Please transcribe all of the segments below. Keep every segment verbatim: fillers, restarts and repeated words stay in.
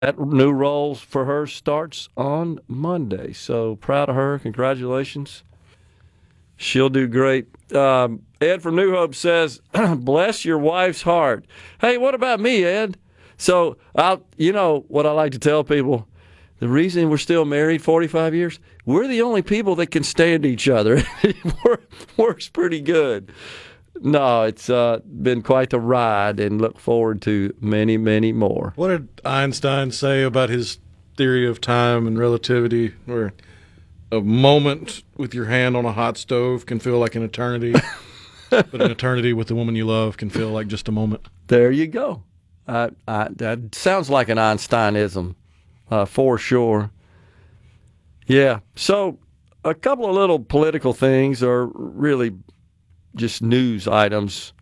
that new role for her starts on Monday. So proud of her. Congratulations. She'll do great. Um, Ed from New Hope says, bless your wife's heart. Hey, what about me, Ed? So, I'll, you know what I like to tell people, the reason we're still married forty-five years, we're the only people that can stand each other. It works pretty good. No, it's uh, been quite the ride, and look forward to many, many more. What did Einstein say about his theory of time and relativity, where a moment with your hand on a hot stove can feel like an eternity, but an eternity with the woman you love can feel like just a moment? There you go. Uh, I, that sounds like an Einsteinism, uh, for sure. Yeah. So a couple of little political things, are really just news items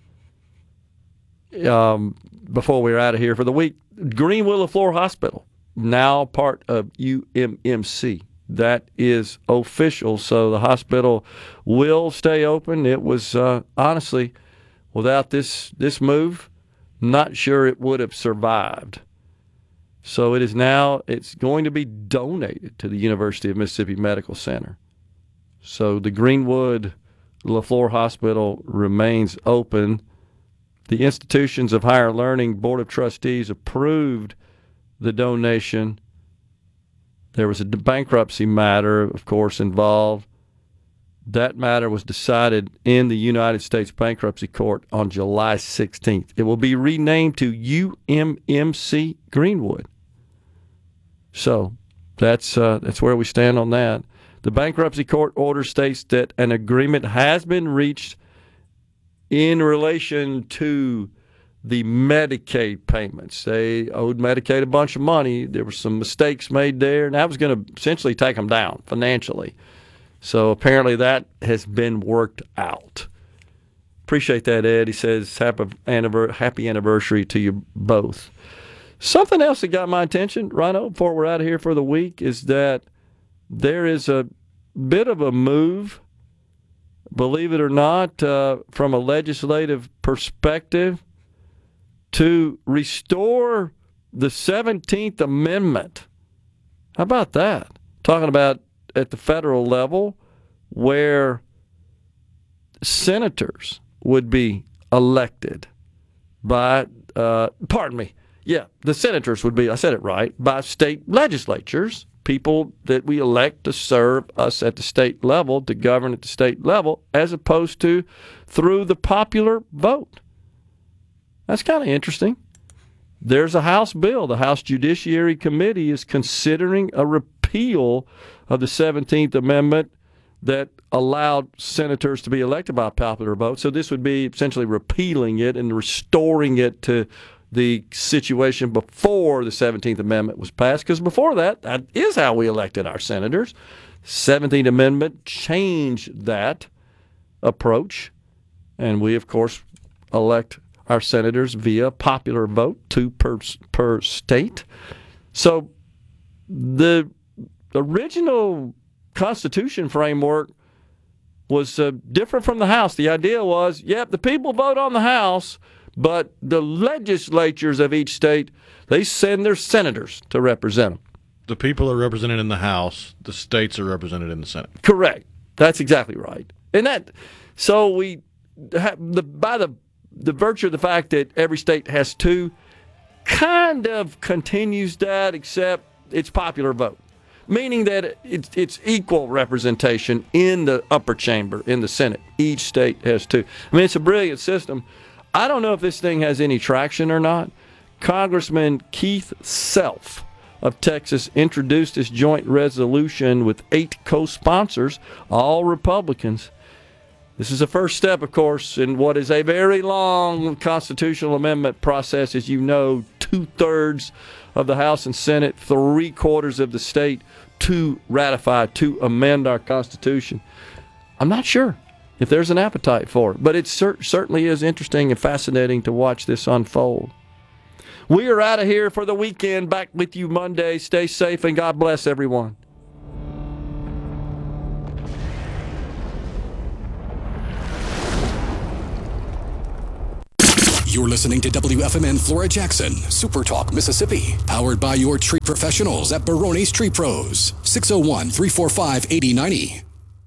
um, before we're out of here for the week. Greenwood LaFleur Hospital, now part of U M M C. That is official, so the hospital will stay open. It was, uh, honestly, without this this move, not sure it would have survived. So it is now, it's going to be donated to the University of Mississippi Medical Center. So the Greenwood LaFleur Hospital remains open. The Institutions of Higher Learning Board of Trustees approved the donation. There was a bankruptcy matter, of course, involved. That matter was decided in the United States Bankruptcy Court on July sixteenth. It will be renamed to U M M C Greenwood. So that's uh, that's where we stand on that. The bankruptcy court order states that an agreement has been reached in relation to the Medicaid payments. They owed Medicaid a bunch of money. There were some mistakes made there, and that was going to essentially take them down financially. So apparently that has been worked out. Appreciate that, Ed. He says, happy anniversary, happy anniversary to you both. Something else that got my attention, Rhino, before we're out of here for the week, is that there is a bit of a move, believe it or not, uh, from a legislative perspective to restore the seventeenth Amendment. How about that? Talking about at the federal level where senators would be elected by, uh, pardon me, yeah, the senators would be, I said it right, by state legislatures, people that we elect to serve us at the state level, to govern at the state level, as opposed to through the popular vote. That's kind of interesting. There's a House bill. The House Judiciary Committee is considering a repeal of the seventeenth Amendment that allowed senators to be elected by popular vote. So this would be essentially repealing it and restoring it to the situation before the seventeenth Amendment was passed, because before that, that is how we elected our senators. seventeenth Amendment changed that approach, and we, of course, elect our senators via popular vote, two per, per state. So the original Constitution framework was uh, different from the House. The idea was, yep, the people vote on the House, but the legislatures of each state, they send their senators to represent them. The people are represented in the House. The states are represented in the Senate. Correct. That's exactly right. And that, so we have the by the the virtue of the fact that every state has two, kind of continues that, except it's popular vote, meaning that it's, it's equal representation in the upper chamber, in the Senate. Each state has two. I mean, it's a brilliant system. I don't know if this thing has any traction or not. Congressman Keith Self of Texas introduced this joint resolution with eight co-sponsors, all Republicans. This is the first step, of course, in what is a very long constitutional amendment process. As you know, two-thirds of the House and Senate, three-quarters of the state to ratify, to amend our Constitution. I'm not sure if there's an appetite for it, but it cer- certainly is interesting and fascinating to watch this unfold. We are out of here for the weekend. Back with you Monday. Stay safe, and God bless everyone. You're listening to W F M N Flora Jackson, Super Talk, Mississippi. Powered by your tree professionals at Barone's Tree Pros. six oh one, three four five, eight oh nine oh.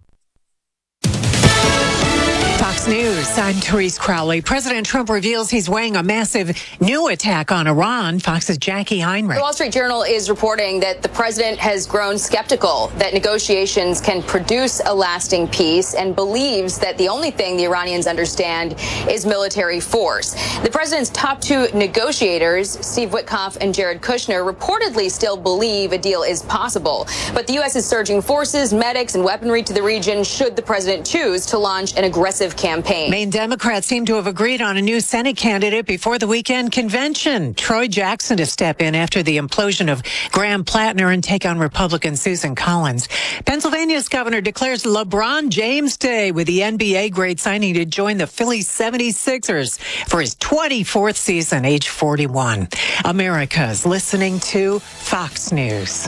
Fox News, I'm Therese Crowley. President Trump reveals he's weighing a massive new attack on Iran. Fox's Jackie Heinrich. The Wall Street Journal is reporting that the president has grown skeptical that negotiations can produce a lasting peace and believes that the only thing the Iranians understand is military force. The president's top two negotiators, Steve Witkoff and Jared Kushner, reportedly still believe a deal is possible. But the U S is surging forces, medics, and weaponry to the region should the president choose to launch an aggressive campaign. Maine Democrats seem to have agreed on a new Senate candidate before the weekend convention. Troy Jackson to step in after the implosion of Graham Plattner and take on Republican Susan Collins. Pennsylvania's governor declares LeBron James Day with the N B A great signing to join the Philly seventy-sixers for his twenty-fourth season, age forty-one. America's listening to Fox News.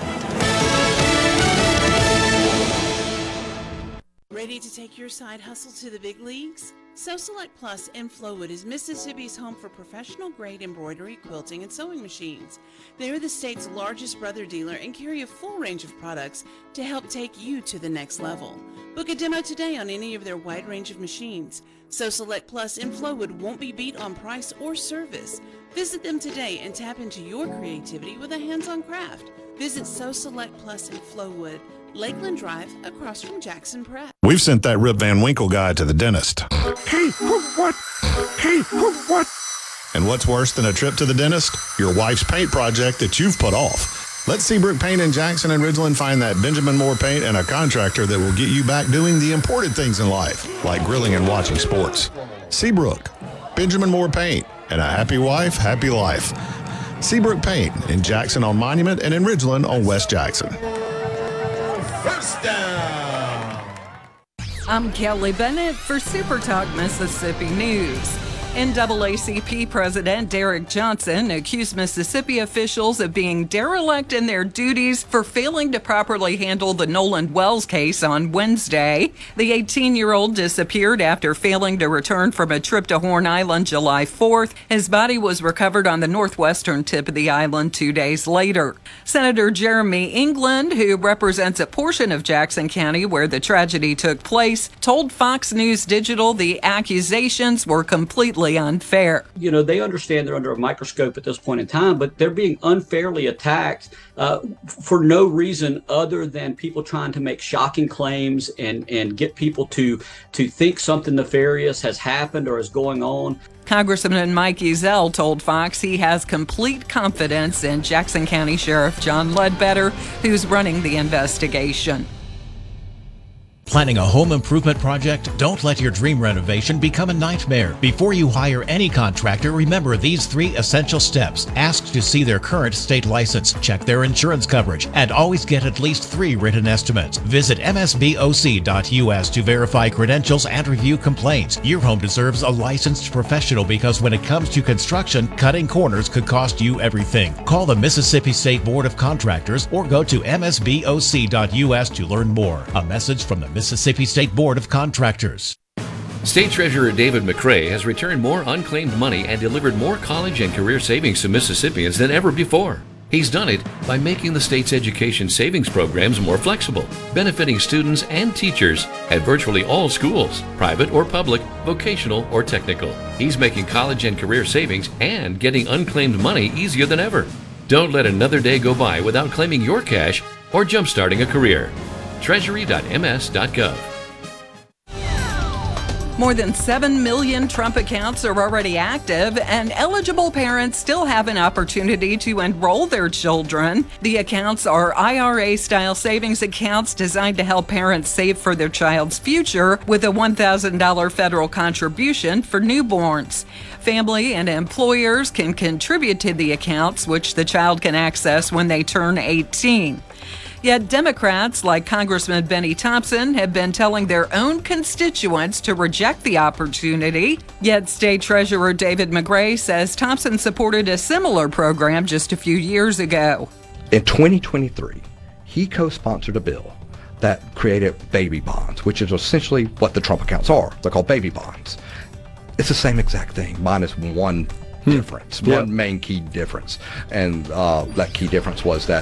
Ready to take your side hustle to the big leagues? Sew Select Plus in Flowood is Mississippi's home for professional-grade embroidery, quilting, and sewing machines. They are the state's largest brother dealer and carry a full range of products to help take you to the next level. Book a demo today on any of their wide range of machines. Sew Select Plus in Flowood won't be beat on price or service. Visit them today and tap into your creativity with a hands-on craft. Visit Sew Select Plus in Flowood, Lakeland Drive, across from Jackson Prep. We've sent that Rip Van Winkle guy to the dentist. Hey, what? Hey, what? And what's worse than a trip to the dentist? Your wife's paint project that you've put off. Let Seabrook Paint in Jackson and Ridgeland find that Benjamin Moore paint and a contractor that will get you back doing the important things in life, like grilling and watching sports. Seabrook, Benjamin Moore Paint, and a happy wife, happy life. Seabrook Paint in Jackson on Monument and in Ridgeland on West Jackson. First down. I'm Kelly Bennett for Super Talk Mississippi News. N double A C P President Derek Johnson accused Mississippi officials of being derelict in their duties for failing to properly handle the Nolan Wells case on Wednesday. The eighteen-year-old disappeared after failing to return from a trip to Horn Island July fourth. His body was recovered on the northwestern tip of the island two days later. Senator Jeremy England, who represents a portion of Jackson County where the tragedy took place, told Fox News Digital the accusations were completely unfair. You know, they understand they're under a microscope at this point in time, but they're being unfairly attacked uh, for no reason other than people trying to make shocking claims and, and get people to, to think something nefarious has happened or is going on. Congressman Mike Ezell told Fox he has complete confidence in Jackson County Sheriff John Ledbetter, who's running the investigation. Planning a home improvement project? Don't let your dream renovation become a nightmare. Before you hire any contractor, remember these three essential steps. Ask to see their current state license, check their insurance coverage, and always get at least three written estimates. Visit M S B O C dot U S to verify credentials and review complaints. Your home deserves a licensed professional because when it comes to construction, cutting corners could cost you everything. Call the Mississippi State Board of Contractors or go to M S B O C dot U S to learn more. A message from the Mississippi State Board of Contractors. State Treasurer David McRae has returned more unclaimed money and delivered more college and career savings to Mississippians than ever before. He's done it by making the state's education savings programs more flexible, benefiting students and teachers at virtually all schools, private or public, vocational or technical. He's making college and career savings and getting unclaimed money easier than ever. Don't let another day go by without claiming your cash or jumpstarting a career. treasury dot m s dot gov. More than seven million Trump accounts are already active, and eligible parents still have an opportunity to enroll their children. The accounts are I R A-style savings accounts designed to help parents save for their child's future with a one thousand dollars federal contribution for newborns. Family and employers can contribute to the accounts, which the child can access when they turn eighteen. Yet Democrats like Congressman Benny Thompson have been telling their own constituents to reject the opportunity. Yet State Treasurer David McRae says Thompson supported a similar program just a few years ago. In twenty twenty-three, he co-sponsored a bill that created baby bonds, which is essentially what the Trump accounts are. They're called baby bonds. It's the same exact thing, minus one difference, Yep. one main key difference. And uh, that key difference was that